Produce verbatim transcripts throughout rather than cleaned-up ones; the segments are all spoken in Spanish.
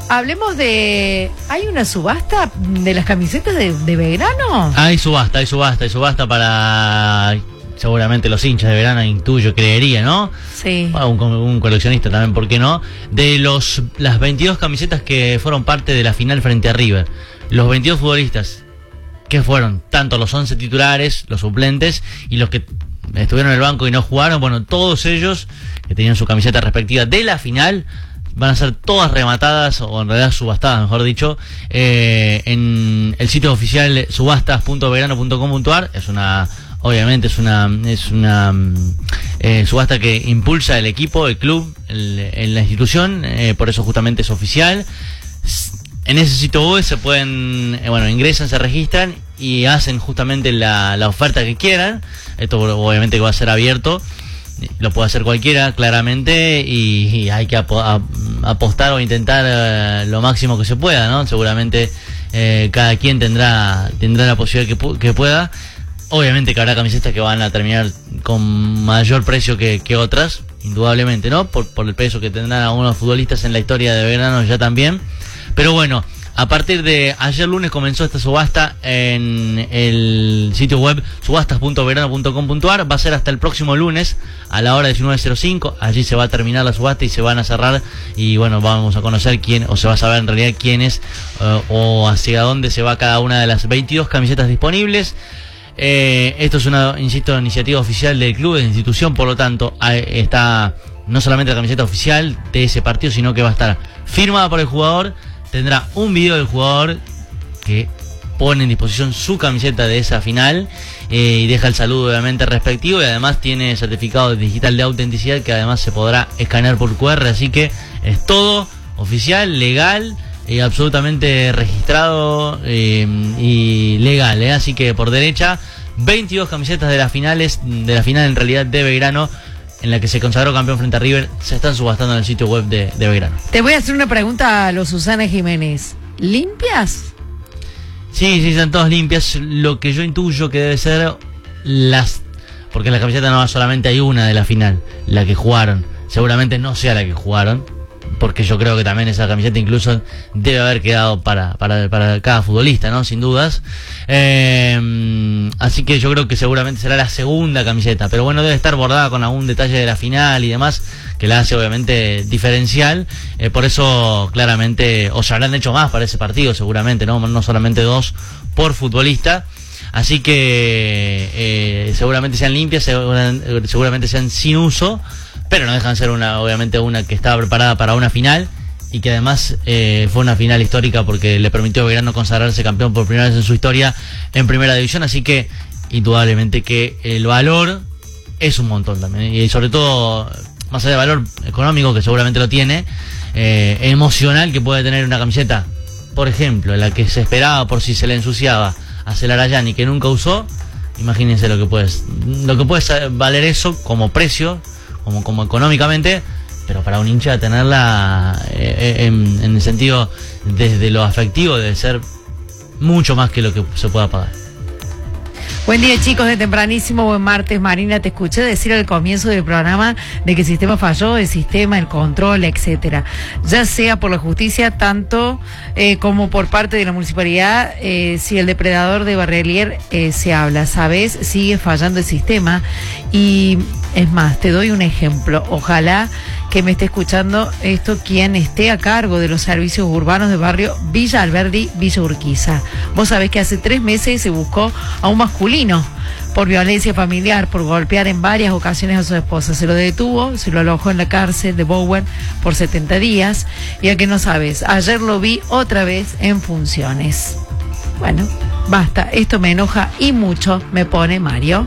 hablemos de... ¿Hay una subasta de las camisetas de, de verano? Hay subasta, hay subasta, hay subasta para... seguramente los hinchas de verano, intuyo, creería, ¿no? Sí. Bueno, un, un coleccionista también, ¿por qué no? De los las veintidós camisetas que fueron parte de la final frente a River. Los veintidós futbolistas que fueron, tanto los once titulares, los suplentes y los que estuvieron en el banco y no jugaron, bueno, todos ellos que tenían su camiseta respectiva de la final, van a ser todas rematadas, o en realidad subastadas, mejor dicho, eh, en el sitio oficial subastas punto verano punto com punto ar. Es una... Obviamente es una es una eh, subasta que impulsa el equipo, el club, el, en la institución, eh, por eso justamente es oficial. En ese sitio web se pueden, eh, bueno, ingresan, se registran y hacen justamente la, la oferta que quieran. Esto obviamente que va a ser abierto, lo puede hacer cualquiera, claramente, y, y hay que ap ap apostar o intentar eh, lo máximo que se pueda, ¿no? Seguramente eh, cada quien tendrá tendrá la posibilidad que, pu que pueda. Obviamente que habrá camisetas que van a terminar con mayor precio que, que otras, indudablemente, ¿no? Por, por el peso que tendrán algunos futbolistas en la historia de verano ya también. Pero bueno, a partir de ayer lunes comenzó esta subasta en el sitio web subastas punto verano punto com punto ar. Va a ser hasta el próximo lunes a la hora diecinueve cero cinco. Allí se va a terminar la subasta y se van a cerrar. Y bueno, vamos a conocer quién, o se va a saber en realidad quién es, uh, o hacia dónde se va cada una de las veintidós camisetas disponibles. Eh, esto es una, insisto, iniciativa oficial del club, de la institución, por lo tanto está no solamente la camiseta oficial de ese partido, sino que va a estar firmada por el jugador, tendrá un video del jugador que pone en disposición su camiseta de esa final, eh, y deja el saludo obviamente respectivo, y además tiene certificado digital de autenticidad que además se podrá escanear por Q R, así que es todo oficial, legal, Eh, absolutamente registrado eh, y legal, eh. Así que por derecha, veintidós camisetas de las finales, de la final en realidad de Belgrano, en la que se consagró campeón frente a River, se están subastando en el sitio web de, de Belgrano. Te voy a hacer una pregunta a los Susana Jiménez. ¿Limpias? Sí, sí, están todas limpias. Lo que yo intuyo que debe ser las... porque en la camiseta no solamente hay una de la final, la que jugaron. Seguramente no sea la que jugaron, porque yo creo que también esa camiseta incluso debe haber quedado para, para, para cada futbolista, ¿no? Sin dudas. Eh, así que yo creo que seguramente será la segunda camiseta, pero bueno, debe estar bordada con algún detalle de la final y demás, que la hace obviamente diferencial. Eh, por eso claramente, o se habrán hecho más para ese partido seguramente, ¿no? No solamente dos por futbolista. Así que eh, seguramente sean limpias, seguramente sean sin uso, pero no dejan ser una, obviamente una que estaba preparada para una final, y que además eh, fue una final histórica porque le permitió a Belgrano consagrarse campeón por primera vez en su historia en primera división. Así que indudablemente que el valor es un montón también, y sobre todo, más allá del valor económico que seguramente lo tiene, eh, emocional que puede tener una camiseta, por ejemplo, la que se esperaba por si se le ensuciaba a Celarayán y que nunca usó. Imagínense lo que puedes, lo que puede valer eso como precio, como, como económicamente, pero para un hincha tenerla eh, en, en el sentido desde lo afectivo debe ser mucho más que lo que se pueda pagar. Buen día, chicos, de tempranísimo, buen martes. Marina, te escuché decir al comienzo del programa de que el sistema falló, el sistema, el control, etcétera. Ya sea por la justicia, tanto eh, como por parte de la municipalidad, eh, si el depredador de Barrelier eh, se habla, ¿sabes? Sigue fallando el sistema. Y es más, te doy un ejemplo. Ojalá que me esté escuchando esto quien esté a cargo de los servicios urbanos de barrio Villa Alberdi, Villa Urquiza. Vos sabés que hace tres meses se buscó a un masculino por violencia familiar, por golpear en varias ocasiones a su esposa. Se lo detuvo, se lo alojó en la cárcel de Bowen por setenta días, y a que no sabes, ayer lo vi otra vez en funciones. Bueno, basta, esto me enoja y mucho, me pone Mario.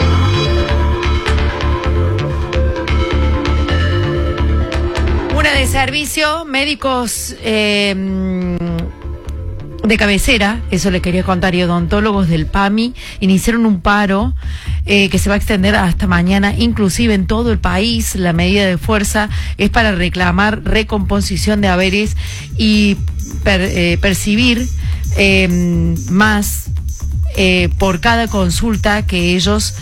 Una de servicio, médicos eh, de cabecera, eso le quería contar, y odontólogos del P A M I iniciaron un paro eh, que se va a extender hasta mañana, inclusive en todo el país. La medida de fuerza es para reclamar recomposición de haberes y per, eh, percibir eh, más eh, por cada consulta que ellos